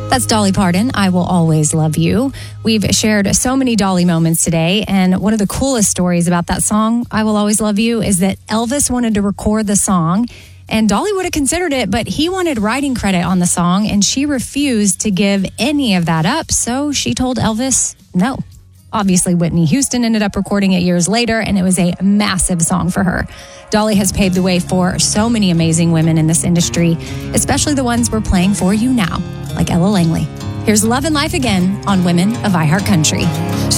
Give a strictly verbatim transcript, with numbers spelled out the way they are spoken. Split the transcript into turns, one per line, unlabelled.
That's Dolly Parton, I Will Always Love You. We've shared so many Dolly moments today, and one of the coolest stories about that song, I Will Always Love You, is that Elvis wanted to record the song, and Dolly would have considered it, but he wanted writing credit on the song, and she refused to give any of that up, so she told Elvis no. Obviously, Whitney Houston ended up recording it years later, and it was a massive song for her. Dolly has paved the way for so many amazing women in this industry, especially the ones we're playing for you now, like Ella Langley. Here's Love and Life Again on Women of iHeart Country.